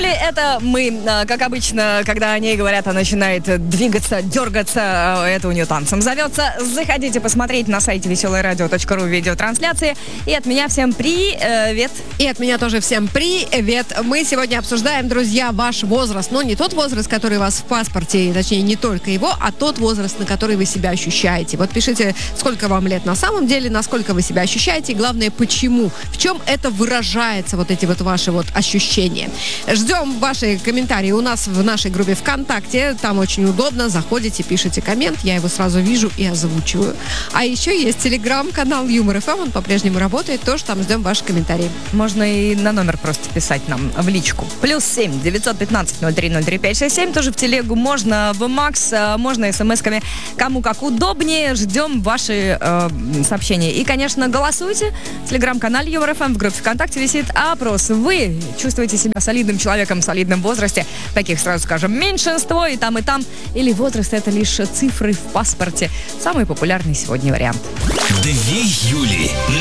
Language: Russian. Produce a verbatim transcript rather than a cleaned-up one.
Юли, это мы, как обычно, когда о ней говорят, она начинает двигаться, дергаться, это у нее танцем зовется. Заходите посмотреть на сайте веселое радио точка ру видеотрансляции. И от меня всем привет. И от меня тоже всем привет. Мы сегодня обсуждаем, друзья, ваш возраст. Но не тот возраст, который у вас в паспорте, точнее, не только его, а тот возраст, на который вы себя ощущаете. Вот пишите, сколько вам лет на самом деле, насколько вы себя ощущаете, и главное, почему. В чем это выражается, вот эти вот ваши вот ощущения. Ждем ваши комментарии у нас в нашей группе ВКонтакте. Там очень удобно. Заходите, пишите коммент. Я его сразу вижу и озвучиваю. А еще есть телеграм-канал Юмор ФМ. Он по-прежнему работает. Тоже там ждем ваши комментарии. Можно и на номер просто писать нам в личку. Плюс семь девятьсот пятнадцать ноль три ноль три пять шесть семь. Тоже в телегу можно, в Макс, можно смс-ками. Кому как удобнее. Ждем ваши э, сообщения. И, конечно, голосуйте. В телеграм-канале Юмор ФМ, в группе ВКонтакте висит опрос. Вы чувствуете себя солидным человеком в солидном возрасте? Таких, сразу скажем, меньшинство и там, и там. Или возраст — это лишь цифры в паспорте? Самый популярный сегодня вариант. Две Юли.